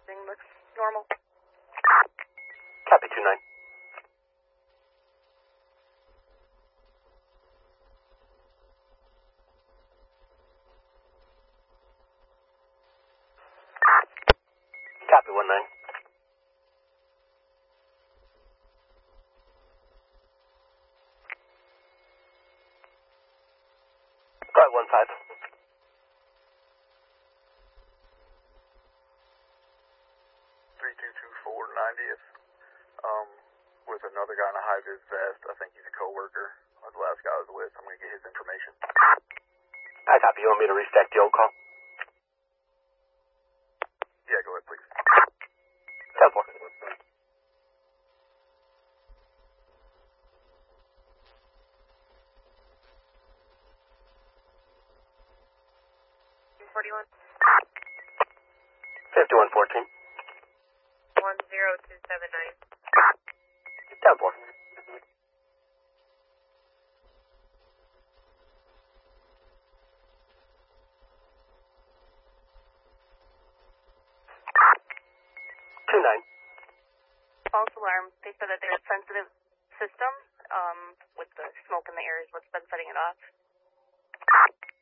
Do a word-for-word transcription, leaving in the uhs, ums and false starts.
Everything looks normal. Copy two nine. Copy one nine. Right one five. three two two four ninetieth. Um, with another guy in a high-vis vest. I think he's a coworker. Was the last guy I was with. I'm going to get his information. I copy. You want me to restack the old call? Yeah, go ahead, please. ten four. forty-one. fifty-one fourteen. one zero two seven nine. ten four. two nine. False alarm. They said that there's a sensitive system um, with the smoke in the air is what's been setting it off.